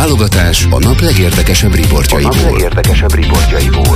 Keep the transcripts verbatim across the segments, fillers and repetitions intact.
Válogatás a nap legérdekesebb riportjaiból. A nap legérdekesebb riportjaiból.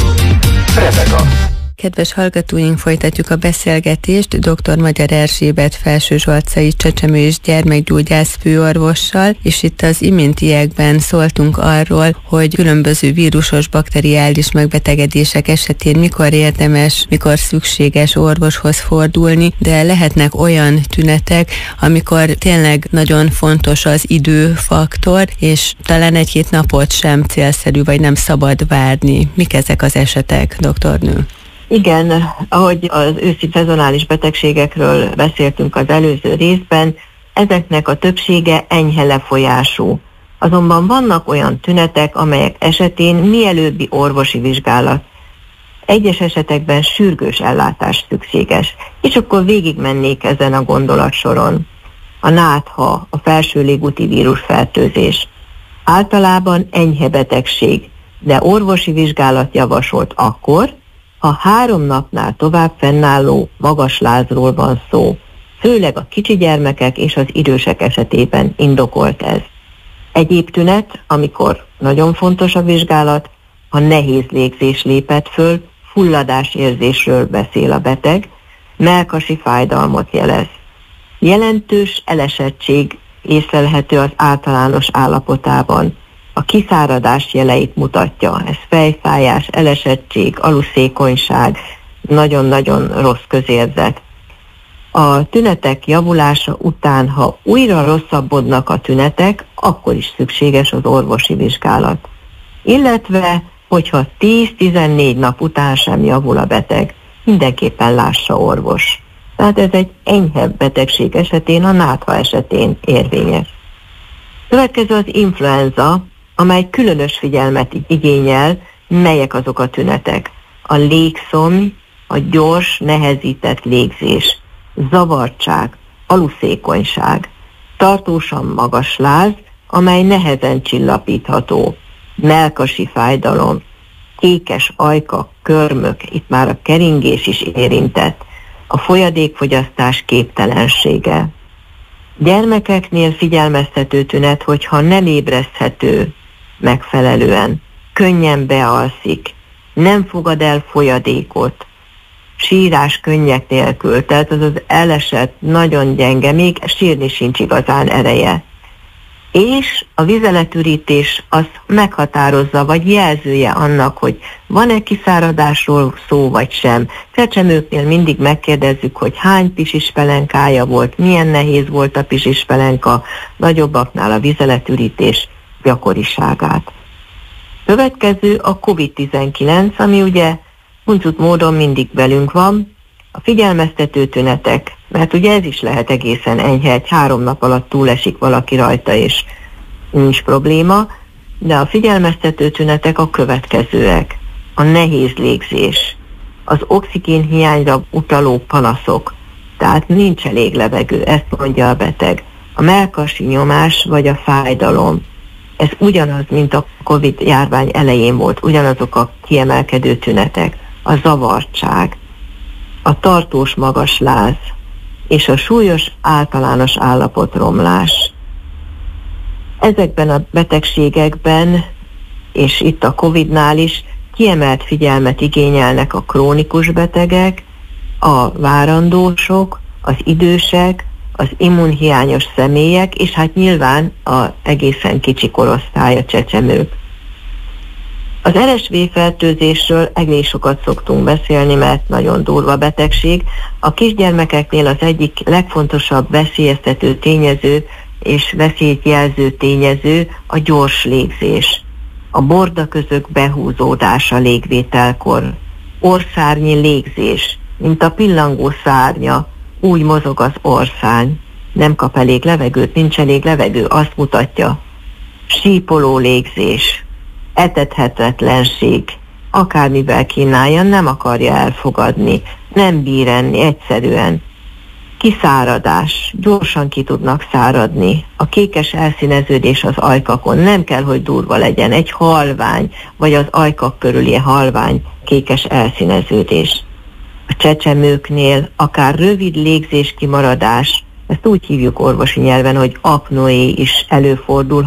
Rebeka. Kedves hallgatóink, folytatjuk a beszélgetést dr. Magyar Erzsébet Felső Zsolcai csecsemő és gyermekgyógyász főorvossal, és itt az iméntiekben szóltunk arról, hogy különböző vírusos, bakteriális megbetegedések esetén mikor érdemes, mikor szükséges orvoshoz fordulni, de lehetnek olyan tünetek, amikor tényleg nagyon fontos az időfaktor, és talán egy-két napot sem célszerű, vagy nem szabad várni. Mik ezek az esetek, doktornő? Igen, ahogy az őszi szezonális betegségekről beszéltünk az előző részben, ezeknek a többsége enyhe lefolyású. Azonban vannak olyan tünetek, amelyek esetén mielőbbi orvosi vizsgálat, egyes esetekben sürgős ellátás szükséges, és akkor végigmennék ezen a gondolatsoron. A nátha, a felső légúti vírusfertőzés. Általában enyhe betegség, de orvosi vizsgálat javasolt akkor, ha három napnál tovább fennálló magas lázról van szó. Főleg a kicsi gyermekek és az idősek esetében indokolt ez. Egyéb tünet, amikor nagyon fontos a vizsgálat, ha nehéz légzés lépett föl, fulladásérzésről beszél a beteg, mellkasi fájdalmat jelez. Jelentős elesettség észlelhető az általános állapotában. A kiszáradás jeleit mutatja, ez fejfájás, elesettség, aluszékonyság, nagyon-nagyon rossz közérzet. A tünetek javulása után, ha újra rosszabbodnak a tünetek, akkor is szükséges az orvosi vizsgálat. Illetve, hogyha tíz-tizennégy nap után sem javul a beteg, mindenképpen lássa orvos. Tehát ez egy enyhebb betegség esetén, a nátha esetén érvényes. Következő az influenza, amely különös figyelmet igényel, melyek azok a tünetek. A légszomj, a gyors, nehezített légzés, zavartság, aluszékonyság, tartósan magas láz, amely nehezen csillapítható, mellkasi fájdalom, kékes ajkak, körmök, itt már a keringés is érintett, a folyadékfogyasztás képtelensége. Gyermekeknél figyelmeztető tünet, hogyha nem ébreszthető megfelelően, könnyen bealszik, nem fogad el folyadékot, sírás könnyek nélkül, tehát az az elesett, nagyon gyenge, még sírni sincs igazán ereje. És a vizeletürítés az meghatározza, vagy jelzője annak, hogy van-e kiszáradásról szó, vagy sem. Csecsemőknél mindig megkérdezzük, hogy hány pisispelenkája volt, milyen nehéz volt a pisispelenka, nagyobbaknál a vizeletürítés gyakoriságát. Következő a kovid tizenkilenc, ami ugye huncut módon mindig velünk van, a figyelmeztető tünetek, mert ugye ez is lehet egészen enyhe, egy három nap alatt túlesik valaki rajta, és nincs probléma, de a figyelmeztető tünetek a következőek. A nehéz légzés, az oxigén hiányra utaló panaszok, tehát nincs elég levegő, ezt mondja a beteg. A mellkasi nyomás vagy a fájdalom, ez ugyanaz, mint a Covid járvány elején volt, ugyanazok a kiemelkedő tünetek. A zavartság, a tartós magas láz és a súlyos általános állapotromlás. Ezekben a betegségekben, és itt a Covidnál is, kiemelt figyelmet igényelnek a krónikus betegek, a várandósok, az idősek, az immunhiányos személyek, és hát nyilván az egészen kicsi korosztály, a csecsemők. Az er es vé fertőzésről egész sokat szoktunk beszélni, mert nagyon durva betegség. A kisgyermekeknél az egyik legfontosabb veszélyeztető tényező és veszélyt jelző tényező a gyors légzés. A bordaközök behúzódása légvételkor, orrszárnyi légzés, mint a pillangó szárnya, úgy mozog az orrszárny. Nem kap elég levegőt, nincs elég levegő, azt mutatja. Sípoló légzés, etethetetlenség, akármivel kínálja, nem akarja elfogadni, nem bír enni egyszerűen. Kiszáradás, gyorsan ki tudnak száradni. A kékes elszíneződés az ajkakon nem kell, hogy durva legyen, egy halvány, vagy az ajkak körüli halvány kékes elszíneződés. A csecsemőknél akár rövid légzés kimaradás, ezt úgy hívjuk orvosi nyelven, hogy apnoé is előfordul,